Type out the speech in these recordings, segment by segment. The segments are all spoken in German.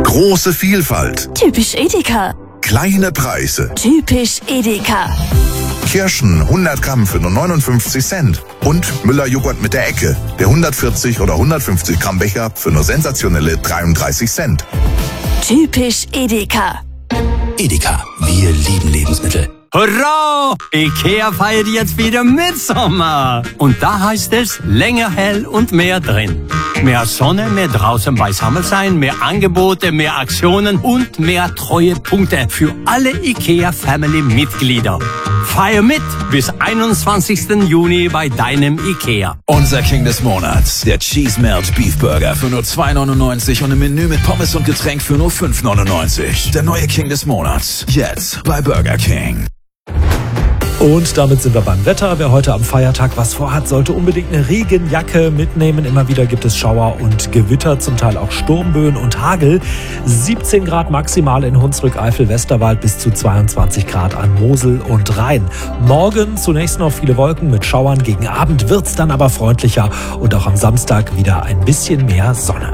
Große Vielfalt. Typisch Edeka. Kleine Preise. Typisch Edeka. Kirschen 100 Gramm für nur 59 Cent. Und Müller-Joghurt mit der Ecke. Der 140 oder 150 Gramm Becher für nur sensationelle 33 Cent. Typisch Edeka. Edeka, wir lieben Lebensmittel. Hurra! Ikea feiert jetzt wieder Mitsommer. Und da heißt es, länger hell und mehr drin. Mehr Sonne, mehr draußen beisammen sein, mehr Angebote, mehr Aktionen und mehr Treuepunkte für alle Ikea-Family-Mitglieder. Feier mit bis 21. Juni bei deinem Ikea. Unser King des Monats, der Cheese Melt Beef Burger für nur 2,99 und im Menü mit Pommes und Getränk für nur 5,99. Der neue King des Monats, jetzt bei Burger King. Und damit sind wir beim Wetter. Wer heute am Feiertag was vorhat, sollte unbedingt eine Regenjacke mitnehmen. Immer wieder gibt es Schauer und Gewitter, zum Teil auch Sturmböen und Hagel. 17 Grad maximal in Hunsrück, Eifel, Westerwald, bis zu 22 Grad an Mosel und Rhein. Morgen zunächst noch viele Wolken mit Schauern. Gegen Abend wird's dann aber freundlicher und auch am Samstag wieder ein bisschen mehr Sonne.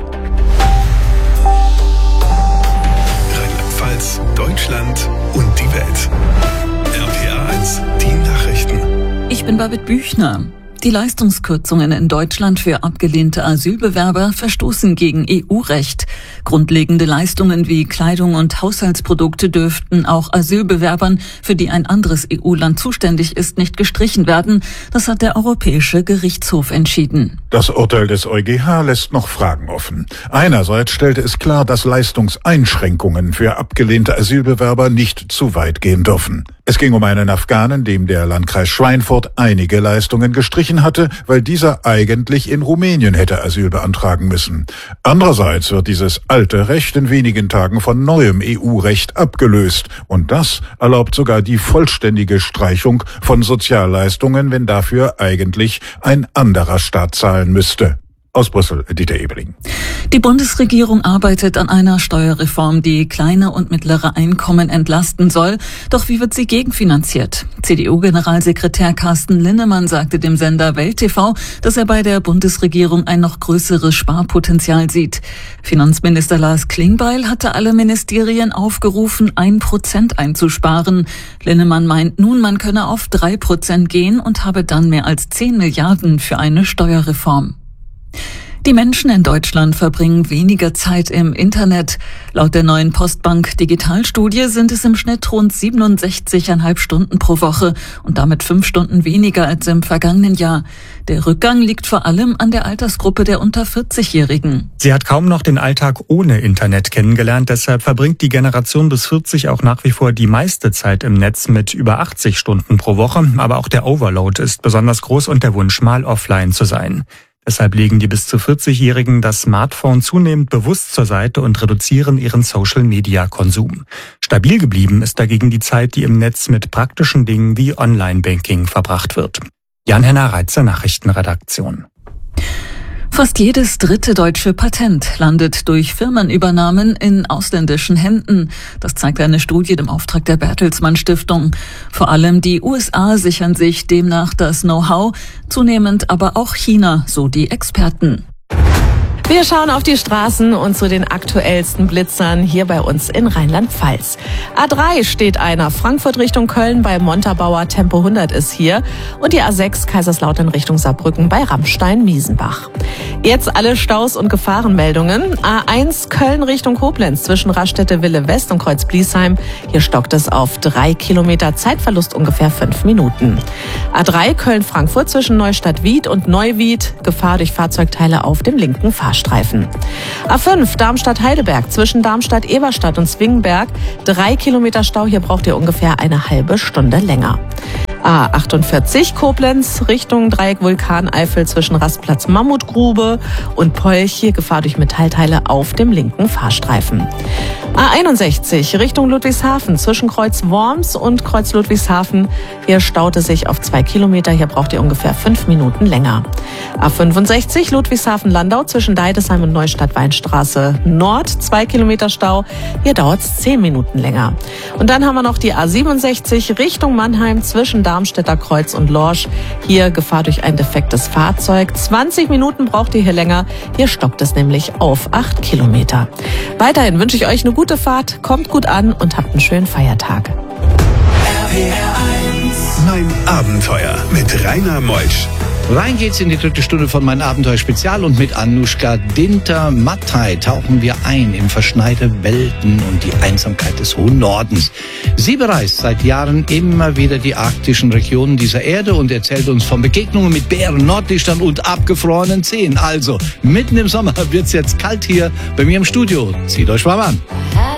Rheinland-Pfalz, Deutschland und die Welt. RPA 1, die Nachrichten. Ich bin Babette Büchner. Die Leistungskürzungen in Deutschland für abgelehnte Asylbewerber verstoßen gegen EU-Recht. Grundlegende Leistungen wie Kleidung und Haushaltsprodukte dürften auch Asylbewerbern, für die ein anderes EU-Land zuständig ist, nicht gestrichen werden. Das hat der Europäische Gerichtshof entschieden. Das Urteil des EuGH lässt noch Fragen offen. Einerseits stellte es klar, dass Leistungseinschränkungen für abgelehnte Asylbewerber nicht zu weit gehen dürfen. Es ging um einen Afghanen, dem der Landkreis Schweinfurt einige Leistungen gestrichen hatte, weil dieser eigentlich in Rumänien hätte Asyl beantragen müssen. Andererseits wird dieses alte Recht in wenigen Tagen von neuem EU-Recht abgelöst. Und das erlaubt sogar die vollständige Streichung von Sozialleistungen, wenn dafür eigentlich ein anderer Staat zahlen müsste. Aus Brüssel, Dieter Ebeling. Die Bundesregierung arbeitet an einer Steuerreform, die kleine und mittlere Einkommen entlasten soll. Doch wie wird sie gegenfinanziert? CDU-Generalsekretär Carsten Linnemann sagte dem Sender Welt TV, dass er bei der Bundesregierung ein noch größeres Sparpotenzial sieht. Finanzminister Lars Klingbeil hatte alle Ministerien aufgerufen, 1% einzusparen. Linnemann meint nun, man könne auf 3% gehen und habe dann mehr als 10 Milliarden für eine Steuerreform. Die Menschen in Deutschland verbringen weniger Zeit im Internet. Laut der neuen Postbank Digitalstudie sind es im Schnitt rund 67,5 Stunden pro Woche und damit 5 Stunden weniger als im vergangenen Jahr. Der Rückgang liegt vor allem an der Altersgruppe der unter 40-Jährigen. Sie hat kaum noch den Alltag ohne Internet kennengelernt. Deshalb verbringt die Generation bis 40 auch nach wie vor die meiste Zeit im Netz mit über 80 Stunden pro Woche. Aber auch der Overload ist besonders groß und der Wunsch, mal offline zu sein. Deshalb legen die bis zu 40-Jährigen das Smartphone zunehmend bewusst zur Seite und reduzieren ihren Social-Media-Konsum. Stabil geblieben ist dagegen die Zeit, die im Netz mit praktischen Dingen wie Online-Banking verbracht wird. Jan-Henner Reitzer, Nachrichtenredaktion. Fast jedes dritte deutsche Patent landet durch Firmenübernahmen in ausländischen Händen. Das zeigt eine Studie im Auftrag der Bertelsmann Stiftung. Vor allem die USA sichern sich demnach das Know-how, zunehmend aber auch China, so die Experten. Wir schauen auf die Straßen und zu den aktuellsten Blitzern hier bei uns in Rheinland-Pfalz. A3 steht einer, Frankfurt Richtung Köln bei Montabaur, Tempo 100 ist hier. Und die A6 Kaiserslautern Richtung Saarbrücken bei Rammstein-Miesenbach. Jetzt alle Staus und Gefahrenmeldungen. A1 Köln Richtung Koblenz zwischen Raststätte-Wille West und Kreuz-Bliesheim. Hier stockt es auf 3 Kilometer, Zeitverlust ungefähr 5 Minuten. A3 Köln-Frankfurt zwischen Neustadt-Wied und Neuwied. Gefahr durch Fahrzeugteile auf dem linken Fahrstreifen. A5 Darmstadt-Heidelberg zwischen Darmstadt-Eberstadt und Zwingenberg. 3 Kilometer Stau, hier braucht ihr ungefähr eine halbe Stunde länger. A48 Koblenz Richtung Dreieck Vulkaneifel zwischen Rastplatz Mammutgrube und Polch. Hier Gefahr durch Metallteile auf dem linken Fahrstreifen. A61 Richtung Ludwigshafen zwischen Kreuz Worms und Kreuz Ludwigshafen. Hier staute sich auf 2 Kilometer. Hier braucht ihr ungefähr 5 Minuten länger. A65 Ludwigshafen-Landau zwischen Deidesheim und Neustadt-Weinstraße Nord. 2 Kilometer Stau. Hier dauert es 10 Minuten länger. Und dann haben wir noch die A67 Richtung Mannheim zwischen Darmstädter Kreuz und Lorsch. Hier Gefahr durch ein defektes Fahrzeug. 20 Minuten braucht ihr hier länger. Hier stockt es nämlich auf 8 Kilometer. Weiterhin wünsche ich euch eine gute Fahrt, kommt gut an und habt einen schönen Feiertag. Mein Abenteuer mit Rainer Meutsch. Rein geht's in die 3. Stunde von Mein Abenteuer Spezial und mit Anushka Dinter-Mattei tauchen wir ein in verschneite Welten und die Einsamkeit des hohen Nordens. Sie bereist seit Jahren immer wieder die arktischen Regionen dieser Erde und erzählt uns von Begegnungen mit Bären, Nordlichtern und abgefrorenen Zehen. Also, mitten im Sommer wird's jetzt kalt hier bei mir im Studio. Zieht euch warm an.